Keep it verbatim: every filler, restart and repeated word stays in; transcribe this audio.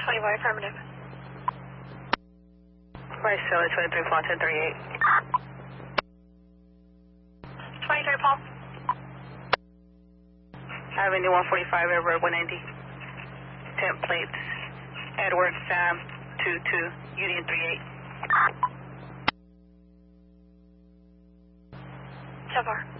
twenty-one, affirmative. Bryce Taylor, twenty-three, Paul, ten thirty-eight. twenty-three, Paul. Avenue one forty-five, Airport one ninety. Temp plates, Edward Sam, two two, Union three eight. So far.